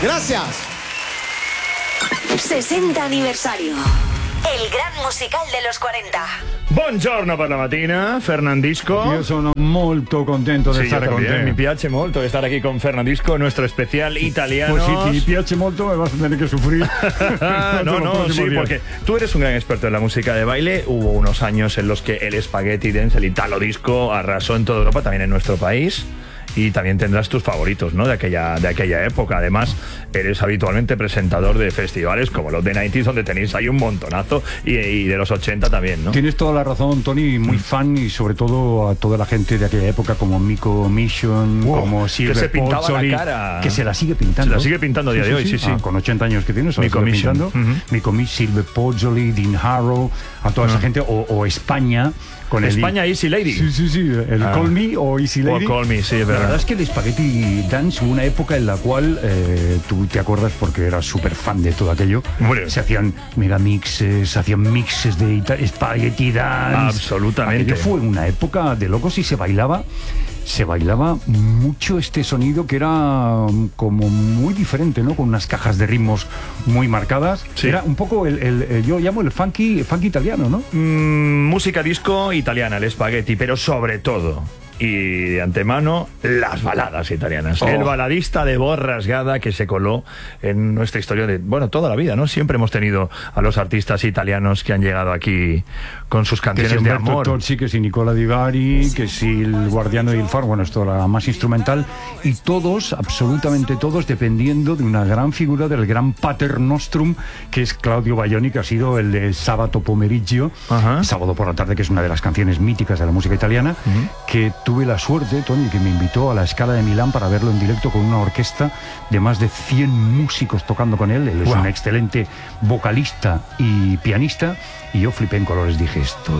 Gracias. 60 aniversario. El gran musical de los 40. Buongiorno per la mattina, Fernandisco. Io sono molto contento di stare con te. Mi piace molto estar aquí con Fernandisco, nuestro especial italiano. Pues si ti piace molto me vas a tener que sufrir. No, sí, porque tú eres un gran experto en la música de baile. Hubo unos años en los que el spaghetti dance, el italo disco, arrasó en toda Europa, también en nuestro país. Y también tendrás tus favoritos, ¿no? de aquella época. Además, eres habitualmente presentador de festivales como los de 90s, donde tenéis ahí un montonazo, y de los 80 también, ¿no? Tienes toda la razón, Tony, muy fan, y sobre todo a toda la gente de aquella época, como Miko Mission, como Silver que se pintaba Pozzoli, la cara. que se la sigue pintando. Se la sigue pintando a día de hoy, sí. Con 80 años que tiene, se la Miko sigue Mission. pintando. Miko Mission, Silver Pozzoli, Dean Harrow, a toda esa gente, o España. Con España, Easy Lady. Sí, el Call Me o Easy Lady. O Call Me, sí, es verdad. La verdad es que el Spaghetti Dance hubo una época en la cual, tú te acuerdas porque eras súper fan de todo aquello, se hacían megamixes, se hacían mixes de Spaghetti Dance. Absolutamente. Aquello fue una época de locos y se bailaba mucho este sonido que era como muy diferente, ¿no? Con unas cajas de ritmos muy marcadas. Sí. Era un poco yo llamo el funky italiano, ¿no? Música disco italiana, el spaghetti, pero sobre todo, y de antemano, las baladas italianas. El baladista de voz rasgada que se coló en nuestra historia de, toda la vida, ¿no? Siempre hemos tenido a los artistas italianos que han llegado aquí con sus canciones de amor. Tozzi, que si Nicola Di Bari, que si el Guardiano del Faro, esto era más instrumental, y todos, absolutamente todos, dependiendo de una gran figura del gran pater nostrum, que es Claudio Baglioni, que ha sido el de Sabato Pomeriggio, Sábado por la tarde, que es una de las canciones míticas de la música italiana, que tuve la suerte, Tony, que me invitó a la Scala de Milán para verlo en directo con una orquesta de más de 100 músicos tocando con él. Él es un excelente vocalista y pianista, y yo flipé en colores. Dije,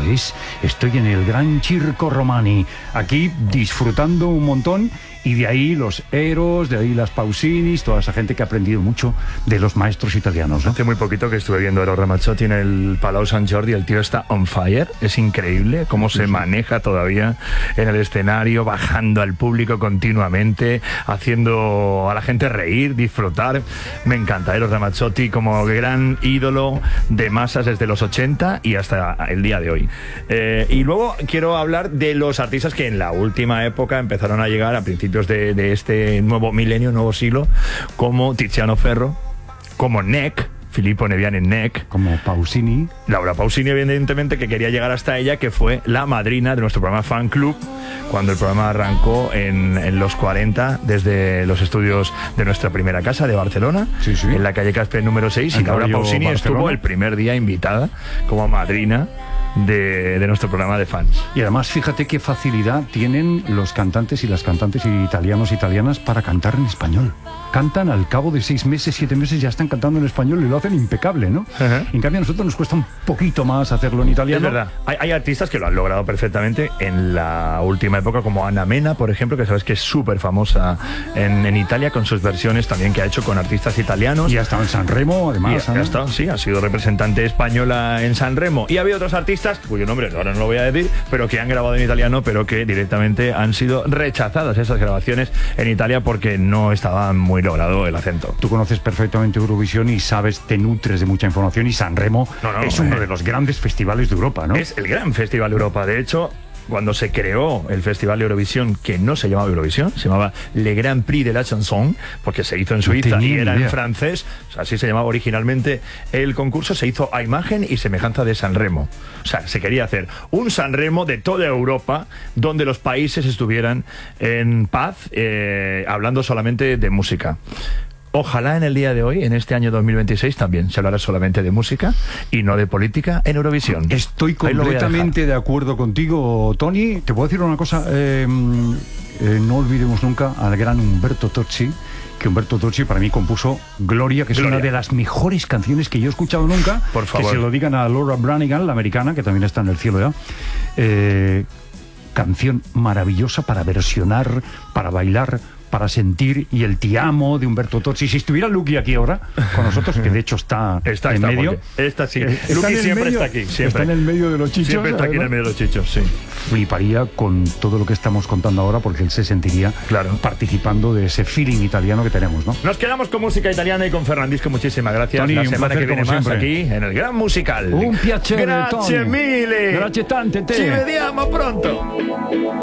estoy en el Gran Circo Romani, aquí disfrutando un montón. Y de ahí los Eros, de ahí las Pausinis, toda esa gente que ha aprendido mucho de los maestros italianos, ¿no? Hace muy poquito que estuve viendo a Eros Ramazzotti en el Palau Sant Jordi. El tío está on fire. Es increíble cómo se maneja todavía en el escenario, bajando al público continuamente, haciendo a la gente reír, disfrutar. Me encanta Eros Ramazzotti como gran ídolo de masas desde los 80 y hasta el día de hoy. Y luego quiero hablar de los artistas que en la última época empezaron a llegar a principios de este nuevo milenio, nuevo siglo, como Tiziano Ferro, como Neck, Filippo Neviani Neck, como Pausini, Laura Pausini, evidentemente, que quería llegar hasta ella, que fue la madrina de nuestro programa Fan Club cuando el programa arrancó en los 40 desde los estudios de nuestra primera casa de Barcelona, en la calle Caspe número 6, y Laura Pausini estuvo el primer día invitada como madrina de nuestro programa de fans. Y además, fíjate qué facilidad tienen los cantantes y las cantantes italianas para cantar en español. Cantan al cabo de 6 meses, 7 meses, ya están cantando en español y lo hacen impecable, ¿no? En cambio, a nosotros nos cuesta un poquito más hacerlo en italiano. Es verdad. Hay artistas que lo han logrado perfectamente en la última época, como Anna Mena, por ejemplo, que sabes que es súper famosa en Italia con sus versiones también que ha hecho con artistas italianos. Y ha estado en Sanremo, además. Ha sido representante española en Sanremo. Y había otros artistas cuyo nombre ahora no lo voy a decir, pero que han grabado en italiano, pero que directamente han sido rechazadas esas grabaciones en Italia porque no estaba muy logrado el acento. Tú conoces perfectamente Eurovisión y sabes, te nutres de mucha información, y Sanremo es uno de los grandes festivales de Europa, ¿no? Es el gran festival de Europa. De hecho, cuando se creó el Festival de Eurovisión, que no se llamaba Eurovisión, se llamaba Le Grand Prix de la Chanson, porque se hizo en Suiza y era en francés, así se llamaba originalmente el concurso, se hizo a imagen y semejanza de Sanremo. O sea, se quería hacer un Sanremo de toda Europa, donde los países estuvieran en paz, hablando solamente de música. Ojalá en el día de hoy, en este año 2026, también se hablará solamente de música y no de política en Eurovisión. Estoy completamente de acuerdo contigo, Tony. Te puedo decir una cosa, no olvidemos nunca al gran Umberto Tozzi, que Umberto Tozzi para mí compuso Gloria, que es una de las mejores canciones que yo he escuchado nunca. Por favor. Que se lo digan a Laura Branigan, la americana, que también está en el cielo ya. Canción maravillosa para versionar, para bailar, para sentir, y el Ti amo de Umberto Tozzi. Si estuviera Luqui aquí ahora con nosotros, que de hecho está en medio. Esta sí. Está Luqui en el siempre medio, está aquí. Siempre. Está en el medio de los chichos. Siempre está aquí en el medio de los chichos, sí. Fliparía con todo lo que estamos contando ahora, porque él se sentiría participando de ese feeling italiano que tenemos, ¿no? Nos quedamos con música italiana y con Fernandisco. Muchísimas gracias. Tony, la semana que viene más aquí en el Gran Musical. Un piacere, Grazie Tony. mille. Grazie tante te. Ci vediamo pronto.